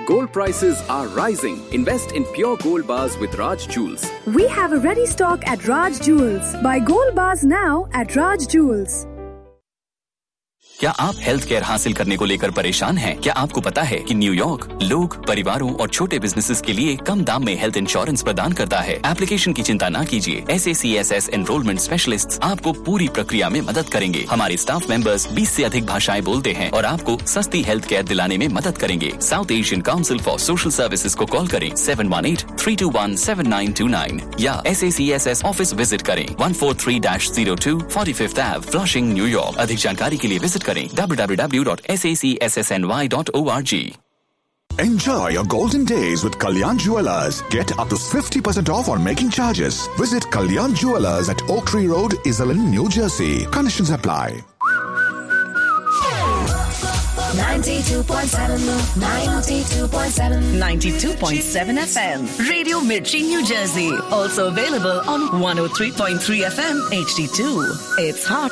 Gold prices are rising. Invest in pure gold bars with Raj Jewels. We have a ready stock at Raj Jewels. Buy gold bars now at Raj Jewels. क्या आप health care हासिल करने को लेकर परेशान हैं? क्या आपको पता है कि न्यूयॉर्क लोग, परिवारों और छोटे बिजनेसेस के लिए कम दाम में हेल्थ इंश्योरेंस प्रदान करता है? एप्लीकेशन की चिंता ना कीजिए। SACSS एनरोलमेंट स्पेशलिस्ट्स आपको पूरी प्रक्रिया में मदद करेंगे। हमारे स्टाफ मेंबर्स 20 से अधिक भाषाएं बोलते हैं और आपको सस्ती हेल्थ केयर दिलाने में मदद करेंगे। South Asian council for social services को कॉल करें 718-321-7929 या SACSS ऑफिस विजिट करें 143-02 45th Ave, फ्लशिंग, न्यूयॉर्क। अधिक जानकारी के लिए विजिट करें www.sacsny.org. Enjoy your golden days with Kalyan Jewellers. Get up to 50% off on making charges. Visit Kalyan Jewellers at Oak Tree Road, Iselin, New Jersey. Conditions apply. 92.7 FM. Radio Mirchi, New Jersey. Also available on 103.3 FM HD2. It's hot.